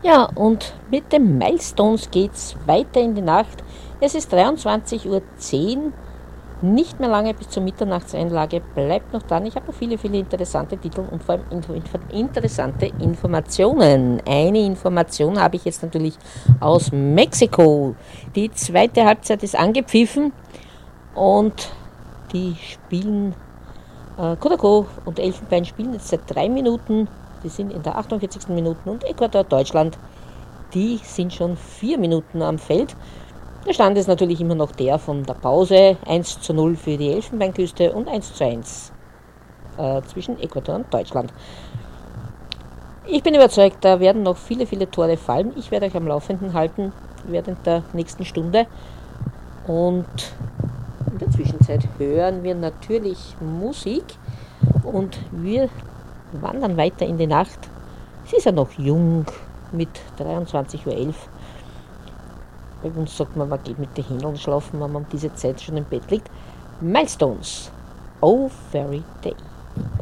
Ja, und mit den Milestones geht's weiter in die Nacht. Es ist 23:10 Uhr, nicht mehr lange bis zur Mitternachtseinlage. Bleibt noch dran, ich habe noch viele, viele interessante Titel und vor allem interessante Informationen. Eine Information habe ich jetzt natürlich aus Mexiko. Die zweite Halbzeit ist angepfiffen und die spielen, Curacao und Elfenbein spielen jetzt seit 3 Minuten. Die sind in der 48. Minute und Ecuador, Deutschland, die sind schon 4 Minuten am Feld. Der Stand ist natürlich immer noch der von der Pause. 1:0 für die Elfenbeinküste und 1:1 zwischen Ecuador und Deutschland. Ich bin überzeugt, da werden noch viele, viele Tore fallen. Ich werde euch am Laufenden halten während der nächsten Stunde. Und in der Zwischenzeit hören wir natürlich Musik und wir wandern weiter in die Nacht. Es ist ja noch jung mit 23:11 Uhr. Bei uns sagt man geht mit den Händeln schlafen, wenn man um diese Zeit schon im Bett liegt. Milestones. Oh, Fairy Day.